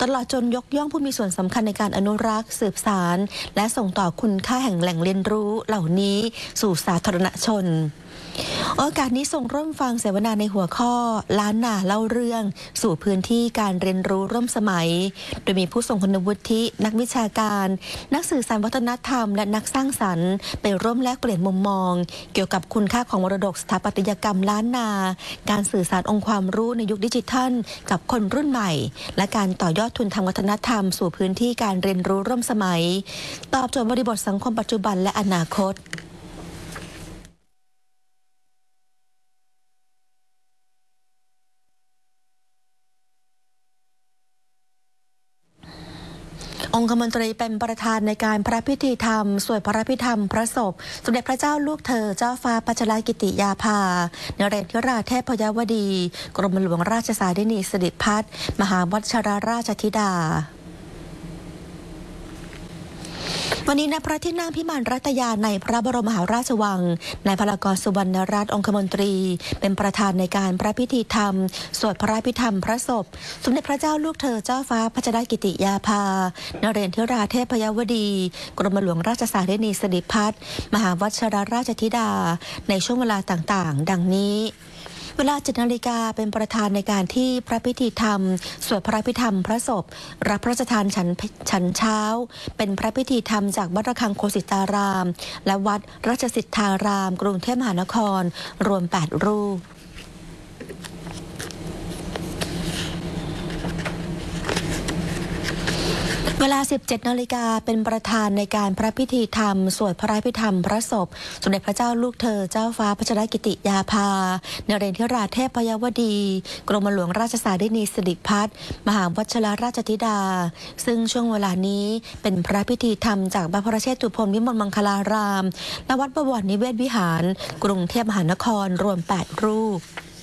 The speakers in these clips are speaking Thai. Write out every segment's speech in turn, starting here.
ตลอดจนยกย่องผู้มีส่วนสำคัญในการอนุรักษ์สืบสานและส่งต่อคุณค่าแห่งแหล่งเรียนรู้เหล่านี้สู่สาธารณชนโอกาสนี้ทรงร่วมฟังเสวนาในหัวข้อล้านนาเล่าเรื่องสู่พื้นที่การเรียนรู้ร่วมสมัยโดยมีผู้ทรงคุณวุฒินักวิชาการนักสื่อสารวัฒนธรรมและนักสร้างสรรค์ไปร่วมแลกเปลี่ยนมุมมองเกี่ยวกับคุณค่าของมรดกสถาปัตยกรรมล้านนาการสื่อสารองค์ความรู้ในยุคดิจิทัลกับคนรุ่นใหม่และการต่อยอดทุนทางวัฒนธรรมสู่พื้นที่การเรียนรู้ร่วมสมัยตอบโจทย์บริบทสังคมปัจจุบันและอนาคตองคมนตรีเป็นประธานในการพระพิธีธรรมสวดพระพิธรรมพระศพสมเด็จพระเจ้าลูกเธอเจ้าฟ้าพัชรกิติยาภานเรศวราเทพยวดีกรมหลวงราชสารินีสิริพัฒน์มหาวชิรราชธิดาวันนี้ณพระที่นั่งพิมานรัตยาในพระบรมมหาราชวังนายพลากรสุวรรณรัตน์องคมนตรีเป็นประธานในการพระพิธีธรรมสวดพระพิธรรมพระศพสมเด็จพระเจ้าลูกเธอเจ้าฟ้าพัชรกิติยาภานเรศวราเทพยวดีกรมหลวงราชสารินีสิริพัฒน์มหาวชิรราชธิดาในช่วงเวลาต่างๆดังนี้เวลา7 นาฬิกาเป็นประธานในการที่พระพิธีธรรมสวดพระพิธรรมพระศพรับพระราชทานฉันเช้าเป็นพระพิธีธรรมจากวัดระฆังโคสิตารามและวัดราชสิทธารามกรุงเทพมหานครรวม8 รูปเวลา17 นาฬิกาเป็นประธานในการพระพิธีธรรมสวดพระพิธรรมพระศพสมเด็จพระเจ้าลูกเธอเจ้าฟ้าพัชรกิติยาภานเรศวราเทพยวดีกรมหลวงราชสารินีสิริพัฒน์มหาวชิรราชธิดาซึ่งช่วงเวลานี้เป็นพระพิธีธรรมจากพระเชตุพนวิมลมังคลารามและวัดบวรนิเวศวิหารกรุงเทพมหานครรวม8 รูป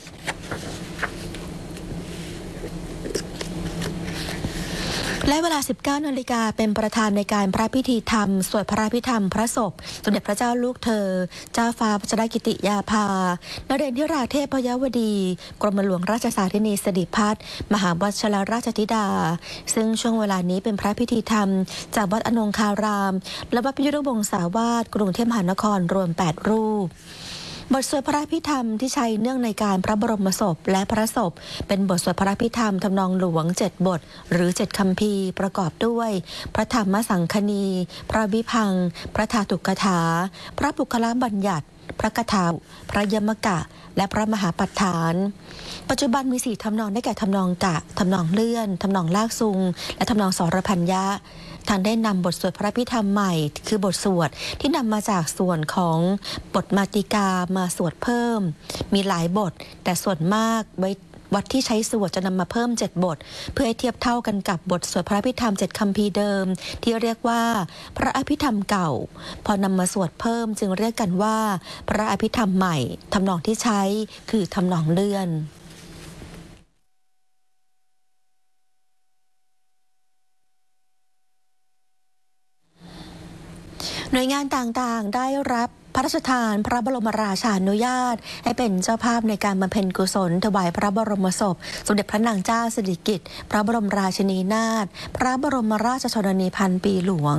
และเวลา19 นาฬิกาเป็นประธานในการพระพิธีธรรมสวดพระพิธรรมพระศพสมเด็จพระเจ้าลูกเธอเจ้าฟ้าพัชรกิติยาภานเรศวราเทพยวดีกรมหลวงราชสารินีสิริพัฒน์มหาวชิรราชธิดาซึ่งช่วงเวลานี้เป็นพระพิธีธรรมจากวัดอนงคารามและวัดพิยุรวงศาวาสกรุงเทพมหานครรวม8 รูปบทสวดพระพิธรรมที่ใช้เนื่องในการพระบรมศพและพระศพเป็นบทสวดพระพิธรรมทำนองหลวง7 บทหรือ7 คัมภีร์ประกอบด้วยพระธรรมสังคณีพระวิพังค์พระธาตุกถาพระปุคละบัญญัติพระคถาพระยมกะและพระมหาปัฏฐานปัจจุบันมี4 ทำนองได้แก่ทำนองกะทำนองเลื่อนทำนองลากซุงและทำนองสรพัญญะท่านได้นำบทสวดพระพิธรรมใหม่คือบทสวดที่นำมาจากส่วนของบทมาติกามาสวดเพิ่มมีหลายบทแต่ส่วนมากวัดที่ใช้สวดจะนำมาเพิ่ม7 บทเพื่อให้เทียบเท่ากันกับบทสวดพระพิธรรม7 คัมภีร์เดิมที่เรียกว่าพระอภิธรรมเก่าพอนำมาสวดเพิ่มจึงเรียกกันว่าพระอภิธรรมใหม่ทำนองที่ใช้คือทำนองเลื่อนหน่วยงานต่างๆได้รับพระราชทานพระบรมราชานุญาตให้เป็นเจ้าภาพในการบำเพ็ญกุศลถวายพระบรมศพสมเด็จพระนางเจ้าสิริกิติ์พระบรมราชินีนาถพระบรมราชชนนีพันปีหลวง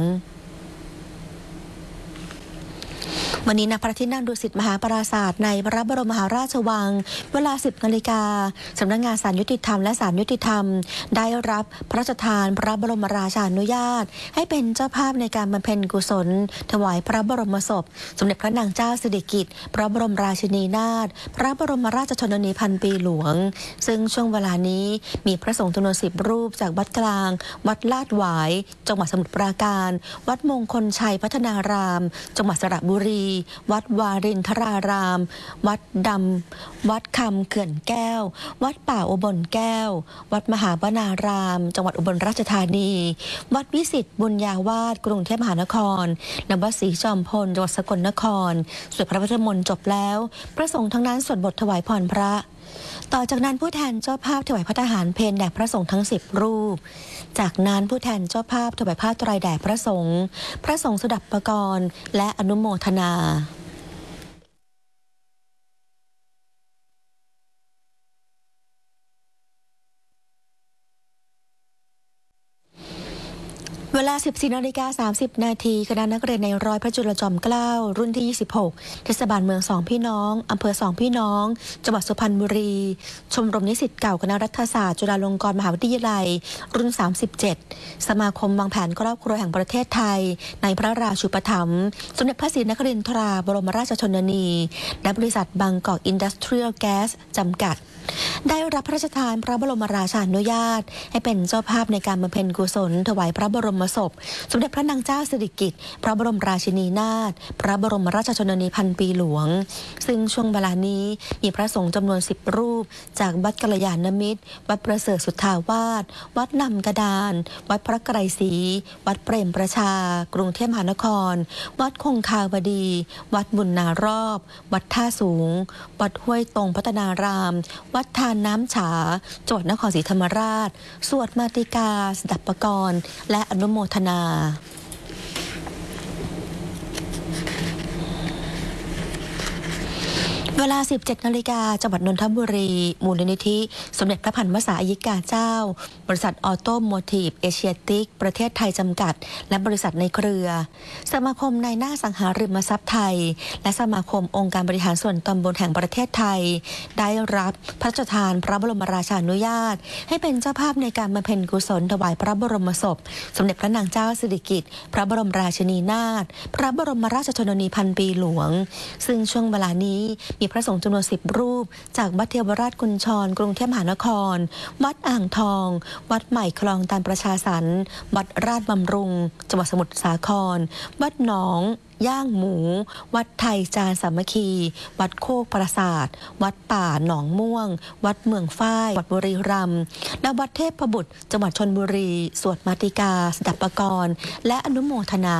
วันนี้ณพระที่นั่งดุสิตมหาปราสาทในพระบรมมหาราชวังเวลา10 นาฬิกาสำนักงานศาลยุติธรรมและศาลยุติธรรมได้รับพระราชทานพระบรมราชานุญาตให้เป็นเจ้าภาพในการบำเพ็ญกุศลถวายพระบรมศพสมเด็จพระนางเจ้าสิริกิติ์พระบรมราชินีนาถพระบรมราชชนนีพันปีหลวงซึ่งช่วงเวลานี้มีพระสงฆ์จำนวน10 รูปจากวัดกลางวัดลาดหวายจังหวัดสมุทรปราการวัดมงคลชัยพัฒนารามจังหวัดสระบุรีวัดวารินทรารามวัดดำวัดคำเขื่อนแก้ววัดป่าอุบลแก้ววัดมหาวนารามจังหวัดอุบลราชธานีวัดวิสิตบุญญาวาสกรุงเทพมหานครและวัดศรีจอมพลจังหวัดสกลนครสวดพระพุทธมนต์จบแล้วพระสงฆ์ทั้งนั้นสวดบทถวายพรพระต่อจากนั้นผู้แทนเจ้าภาพถวายพระทหารเพลแด่พระสงฆ์ทั้ง10 รูปจากนั้นผู้แทนเจ้าภาพถวายผ้าไตรแด่พระสงฆ์สดับปกรณ์และอนุโมทนาเวลา 14:30 นาทีคณะนักเรียนในร้อยพระจุลจอมเกล้ารุ่นที่ 26 เทศบาลเมือง2 พี่น้องอำเภอ2 พี่น้องจังหวัดสุพรรณบุรีชมรมนิสิตเก่าคณะรัฐศาสตร์จุฬาลงกรณ์มหาวิทยาลัยรุ่น 37 สมาคมวางแผนครอบครัวแห่งประเทศไทยในพระราชูปถัมภ์สมเด็จพระศรีนครินทราบรมราชชนนีและบริษัทบางกอกอินดัสเทรียลแก๊สจำกัดได้รับพระราชทานพระบรมราชานุญาตให้เป็นเจ้าภาพในการบำเพ็ญกุศลถวายพระบรมศพสมเด็จพระนางเจ้าสิริกิติ์พระบรมราชินีนาถพระบรมราชชนนีพันปีหลวงซึ่งช่วงเวลานี้มีพระสงฆ์จำนวน10 รูปจากวัดกัลยาณมิตรวัดประเสริฐสุทธาวาสวัดนำกระดานวัดพระไกรศรีวัดเปรมประชากรุงเทพมหานครวัดคงคาวดี วัดบุญนารอบวัดท่าสูงวัดห้วยตรงพัฒนารามวัดทานน้ำฉาจังหวัดนครศรีธรรมราชสวดมาติกาสดับปกรณ์และอนุโมทนาเวลา 17 นาฬิกาจังหวัดนนทบุรีมูลนิธิสมเด็จพระพันวษาอัยกาเจ้าบริษัทออโตโมทีฟเอเชียติกประเทศไทยจำกัดและบริษัทในเครือสมาคมนายหน้าสังหาริมทรัพย์ไทยและสมาคมองค์การบริหารส่วนตำบลแห่งประเทศไทยได้รับพระราชทานพระบรมราชานุญาตให้เป็นเจ้าภาพในการบำเพ็ญกุศลถวายพระบรมศพสมเด็จพระนางเจ้าสิริกิติ์พระบรมราชินีนาถพระบรมราชชนนีพันปีหลวงซึ่งช่วงเวลานี้มีพระสงฆ์จำนวน10 รูปจากวัดเทวราชกุญชรกรุงเทพมหานครวัดอ่างทองวัดใหม่คลองตันประชาสรรค์วัดราชบำรุงจังหวัดสมุทรสาครวัดหนองย่างหมูวัดไทยจานสามัคคีวัดโคกปราสาทวัดป่าหนองม่วงวัดเมืองฝ้ายวัดบุรีรัมย์และวัดเทพบุตรจังหวัดชลบุรีสวดมาติกาสดับปกรณ์และอนุโมทนา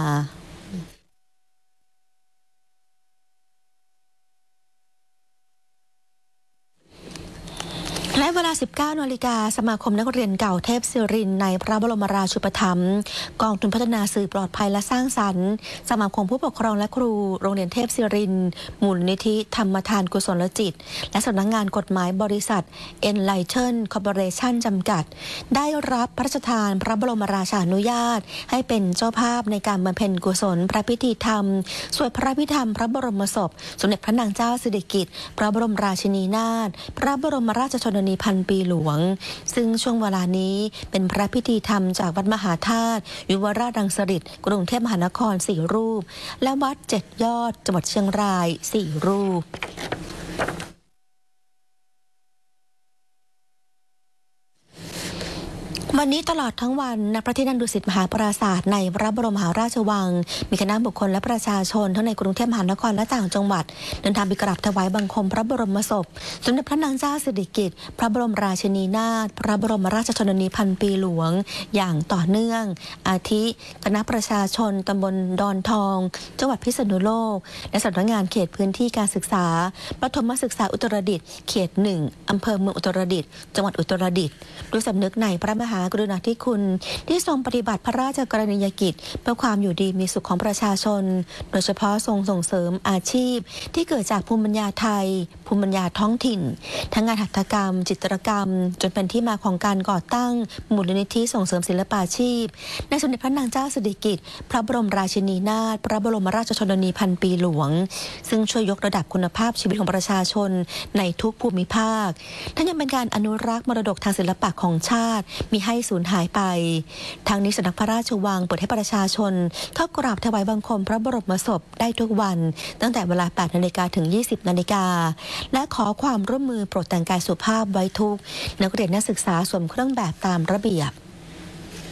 และเวลา 19 นาฬิกาสมาคมนักเรียนเก่าเทพศิรินในพระบรมราชูปถัมภ์กองทุนพัฒนาสื่อปลอดภัยและสร้างสรรค์สมาคมผู้ปกครองและครูโรงเรียนเทพศิรินมูลนิธิธรรมทานกุศลจิตและสำนักงานกฎหมายบริษัท Enlighten Corporation จำกัดได้รับพระราชทานพระบรมราชานุญาตให้เป็นเจ้าภาพในการบำเพ็ญกุศลพระพิธีธรรมสวดพระพิธรรมพระบรมศพสมเด็จพระนางเจ้าสิริกิติ์พระบรมราชินีนาถพระบรมราชชนนีพันปีหลวงซึ่งช่วงเวลานี้เป็นพระพิธีธรรมจากวัดมหาธาตุยุวราชรังสฤษฎ์กรุงเทพมหานคร4 รูปและวัด7 ยอดจังหวัดเชียงราย4 รูปวันนี้ตลอดทั้งวันณพระที่นั่งดุสิตมหาปราสาทในพระบรมมหาราชวังมีคณะบุคคลและประชาชนทั้งในกรุงเทพมหานครและต่างจังหวัดเดินทางไปกราบถวายบังคมพระบรมศพสมเด็จพระนางเจ้าสิริกิติ์พระบรมราชินีนาถพระบรมราชชนนีพันปีหลวงอย่างต่อเนื่องอาทิคณะประชาชนตำบลดอนทองจังหวัดพิษณุโลกและสำนักงานเขตพื้นที่การศึกษาประถมศึกษาอุตรดิตถ์เขต 1อำเภอเมืองอุตรดิตถ์จังหวัดอุตรดิตถ์ด้วยสำนึกในพระมหากรุณาธิคุณที่ทรงปฏิบัติพระราชกรณียกิจเพื่อความอยู่ดีมีสุขของประชาชนโดยเฉพาะทรงส่งเสริมอาชีพที่เกิดจากภูมิปัญญาไทยภูมิปัญญาท้องถิ่นทั้งงานหัตถกรรมจิตรกรรมจนเป็นที่มาของการก่อตั้งมูลนิธิส่งเสริมศิลปาชีพในสมเด็จพระนางเจ้าสิริกิติ์พระบรมราชินีนาถพระบรมราชชนนีพันปีหลวงซึ่งช่วยยกระดับคุณภาพชีวิตของประชาชนในทุกภูมิภาคทั้งยังเป็นการอนุรักษ์มรดกทางศิลปะของชาติมิให้สูญหายไปทางนี้สำนักพระราชวังเปิดให้ประชาชนเข้ากราบถวายบังคมพระบรมศพได้ทุกวันตั้งแต่เวลา 8 นาฬิกาถึง 20 นาฬิกาและขอความร่วมมือโปรดแต่งกายสุภาพไว้ทุกนักเรียนนักศึกษาสวมเครื่องแบบตามระเบียบ